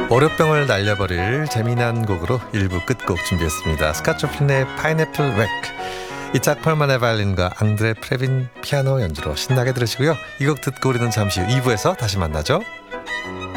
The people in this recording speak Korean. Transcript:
월요병을 날려버릴 재미난 곡으로 1부 끝곡 준비했습니다. 스캇 조플린의 파인애플 웩, 이짝 펄만의 바이올린과 앙드레 프레빈 피아노 연주로 신나게 들으시고요. 이 곡 듣고 우리는 잠시 후 2부에서 다시 만나죠.